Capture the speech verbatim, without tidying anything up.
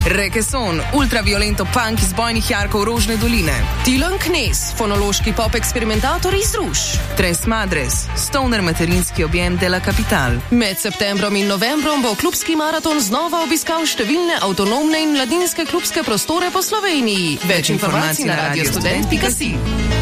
Rekeson, ultraviolento punk iz bojnih jarkov Rožne doline. Tilan Knez, fonološki pop eksperimentator iz Ruš. Tres Madres, stoner materinski objem de la Capital. Med septembrom in novembrom bo klubski maraton znova obiskal številne avtonomne in mladinske klubske prostore po Sloveniji. Več informacij na radio student pika si.